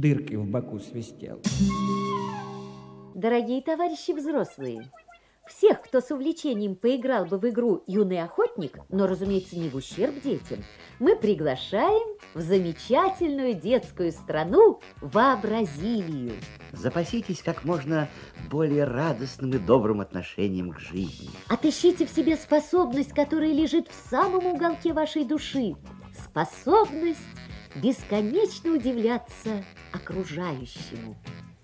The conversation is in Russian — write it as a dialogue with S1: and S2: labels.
S1: дыркой в боку свистел.
S2: Дорогие товарищи взрослые, всех, кто с увлечением поиграл бы в игру «Юный охотник», но, разумеется, не в ущерб детям, мы приглашаем в замечательную детскую страну Вообразилию.
S3: Запаситесь как можно более радостным и добрым отношением к жизни.
S2: Отыщите в себе способность, которая лежит в самом уголке вашей души. Способность бесконечно удивляться окружающему.